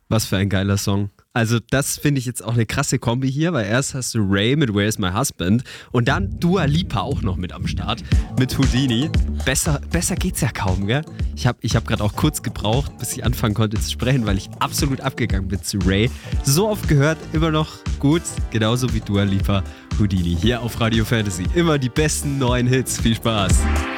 Was für ein geiler Song. Also das finde ich jetzt auch eine krasse Kombi hier, weil erst hast du Ray mit Where's My Husband und dann Dua Lipa auch noch mit am Start, mit Houdini. Besser geht's ja kaum, gell? Ich hab gerade auch kurz gebraucht, bis ich anfangen konnte zu sprechen, weil ich absolut abgegangen bin zu Ray. So oft gehört, immer noch gut, genauso wie Dua Lipa, Houdini. Hier auf Radio Fantasy, immer die besten neuen Hits. Viel Spaß.